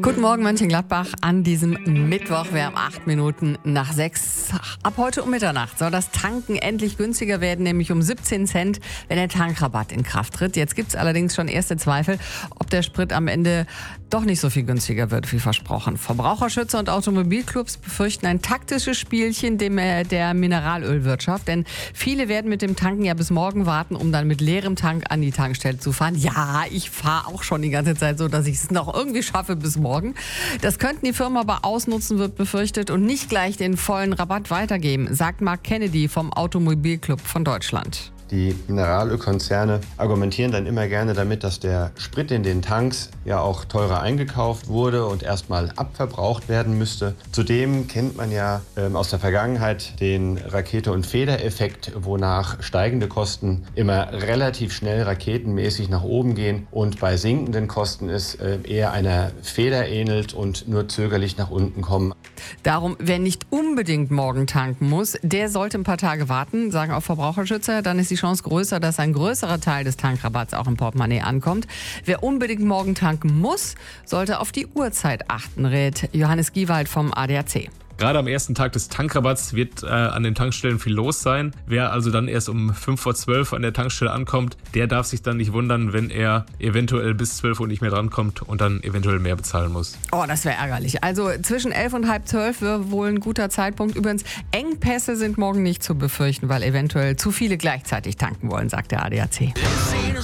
Guten Morgen Mönchengladbach an diesem Mittwoch. Wir haben 8 Minuten nach 6. Ab heute um Mitternacht soll das Tanken endlich günstiger werden, nämlich um 17 Cent, wenn der Tankrabatt in Kraft tritt. Jetzt gibt es allerdings schon erste Zweifel, ob der Sprit am Ende doch nicht so viel günstiger wird wie versprochen. Verbraucherschützer und Automobilclubs befürchten ein taktisches Spielchen der Mineralölwirtschaft, denn viele werden mit dem Tanken ja bis morgen warten, um dann mit leerem Tank an die Tankstelle zu fahren. Ja, ich fahre auch schon die ganze Zeit so, dass ich es noch irgendwie schaffe bis morgen. Das könnten die Firmen aber ausnutzen, wird befürchtet, und nicht gleich den vollen Rabatt weitergeben, sagt Mark Kennedy vom Automobilclub von Deutschland. Die Mineralölkonzerne argumentieren dann immer gerne damit, dass der Sprit in den Tanks ja auch teurer eingekauft wurde und erstmal abverbraucht werden müsste. Zudem kennt man ja aus der Vergangenheit den Rakete- und Federeffekt, wonach steigende Kosten immer relativ schnell raketenmäßig nach oben gehen und bei sinkenden Kosten es eher einer Feder ähnelt und nur zögerlich nach unten kommen. Darum, wer nicht unbedingt morgen tanken muss, der sollte ein paar Tage warten, sagen auch Verbraucherschützer. Dann ist die Chance größer, dass ein größerer Teil des Tankrabatts auch im Portemonnaie ankommt. Wer unbedingt morgen tanken muss, sollte auf die Uhrzeit achten, rät Johannes Giewald vom ADAC. Gerade am ersten Tag des Tankrabatts wird an den Tankstellen viel los sein. Wer also dann erst um 11:55 an der Tankstelle ankommt, der darf sich dann nicht wundern, wenn er eventuell bis 12 Uhr nicht mehr drankommt und dann eventuell mehr bezahlen muss. Oh, das wäre ärgerlich. Also zwischen 11 und halb 12 wäre wohl ein guter Zeitpunkt. Übrigens, Engpässe sind morgen nicht zu befürchten, weil eventuell zu viele gleichzeitig tanken wollen, sagt der ADAC.